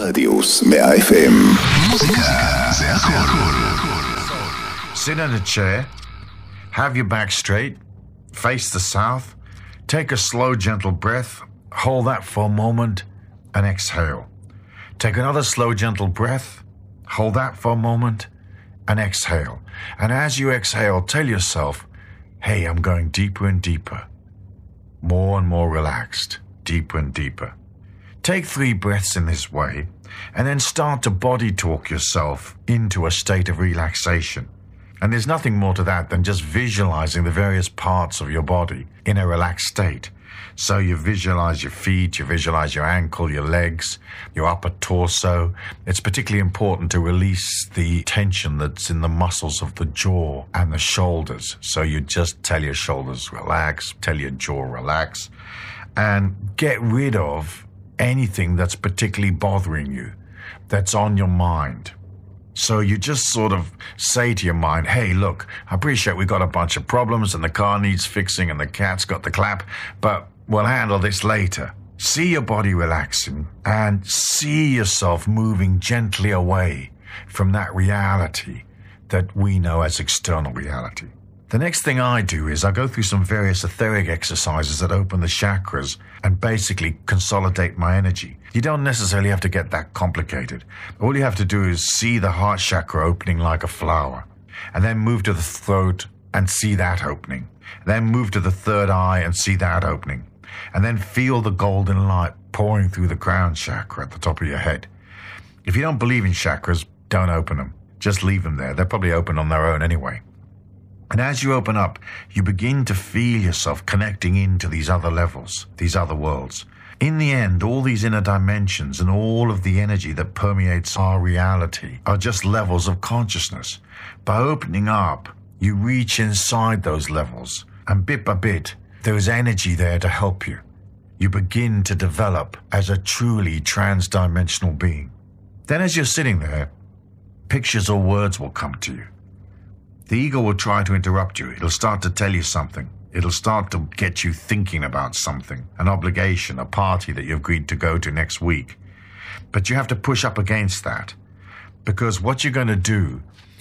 רדיוס 100 FM. מוזיקה זה הכל. Sit in a chair, have your back straight, face the south, take a slow, gentle breath, hold that for a moment, and exhale. Take another slow, gentle breath, hold that for a moment, and exhale. And as you exhale, tell yourself, hey, I'm going deeper and deeper, more and more relaxed, deeper and deeper. Take 3 breaths in this way, and then start to body talk yourself into a state of relaxation. And there's nothing more to that than just visualizing the various parts of your body in a relaxed state. So you visualize your feet, you visualize your ankle, your legs, your upper torso. It's particularly important to release the tension that's in the muscles of the jaw and the shoulders. So you just tell your shoulders relax, tell your jaw relax, and get rid of anything that's particularly bothering you, that's on your mind. So you just sort of say to your mind, hey, look, I appreciate we've got a bunch of problems and the car needs fixing and the cat's got the clap, but we'll handle this later. See your body relaxing and see yourself moving gently away from that reality that we know as external reality. The next thing I do is I go through some various etheric exercises that open the chakras and basically consolidate my energy. You don't necessarily have to get that complicated. All you have to do is see the heart chakra opening like a flower, and then move to the throat and see that opening. Then move to the third eye and see that opening. And then feel the golden light pouring through the crown chakra at the top of your head. If you don't believe in chakras, don't open them. Just leave them there. They're probably open on their own anyway. And as you open up, you begin to feel yourself connecting into these other levels, these other worlds. In the end, all these inner dimensions and all of the energy that permeates our reality are just levels of consciousness. By opening up, you reach inside those levels, and bit by bit, there is energy there to help you. You begin to develop as a truly trans-dimensional being. Then as you're sitting there, pictures or words will come to you. The ego will try to interrupt you. It'll start to tell you something. It'll start to get you thinking about something, an obligation, a party that you've agreed to go to next week. But you have to push up against that, because what you're going to do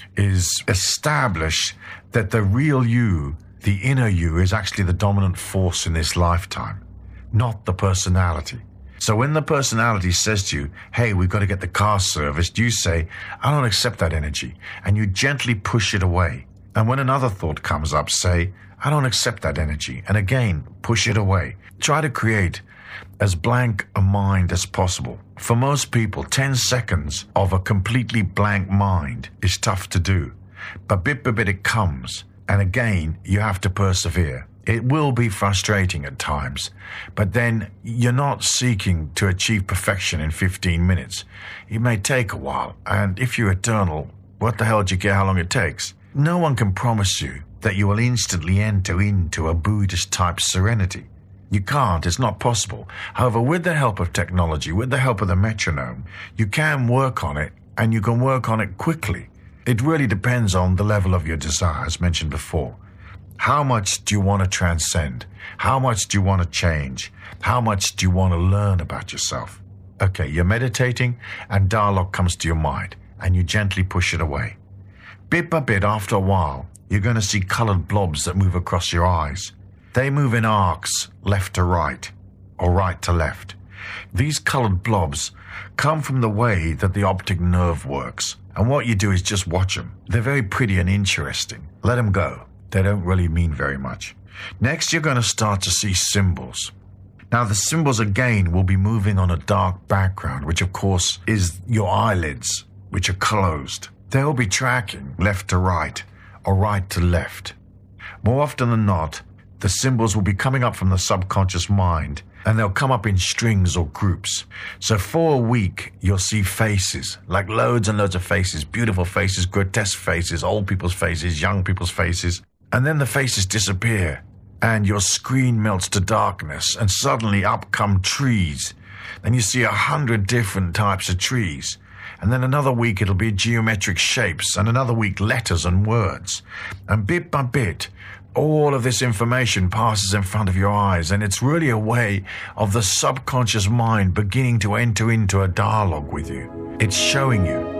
is establish that the real you, the inner you, is actually the dominant force in this lifetime, not the personality. So when the personality says to you, hey, we've got to get the car serviced, you say, I don't accept that energy, and you gently push it away. And when another thought comes up, say, I don't accept that energy, and again, push it away. Try to create as blank a mind as possible. For most people, 10 seconds of a completely blank mind is tough to do, but bit by bit it comes, and again, you have to persevere. It will be frustrating at times, but then you're not seeking to achieve perfection in 15 minutes. It may take a while, and if you're eternal, what the hell do you care how long it takes? No one can promise you that you will instantly enter into a Buddhist-type serenity. You can't, it's not possible. However, with the help of technology, with the help of the metronome, you can work on it, and you can work on it quickly. It really depends on the level of your desire, as mentioned before. How much do you want to transcend? How much do you want to change? How much do you want to learn about yourself? Okay, you're meditating and dialogue comes to your mind and you gently push it away. Bit by bit, after a while, you're going to see colored blobs that move across your eyes. They move in arcs, left to right or right to left. These colored blobs come from the way that the optic nerve works. And what you do is just watch them. They're very pretty and interesting. Let them go. They don't really mean very much. Next, you're going to start to see symbols. Now, the symbols again will be moving on a dark background, which of course is your eyelids, which are closed. They'll be tracking left to right or right to left. More often than not, the symbols will be coming up from the subconscious mind, and they'll come up in strings or groups. So for a week, you'll see faces, like loads and loads of faces, beautiful faces, grotesque faces, old people's faces, young people's faces. And then the faces disappear, and your screen melts to darkness, and suddenly up come trees. Then you see 100 different types of trees. And then another week it'll be geometric shapes, and another week letters and words. And bit by bit, all of this information passes in front of your eyes, and it's really a way of the subconscious mind beginning to enter into a dialogue with you. It's showing you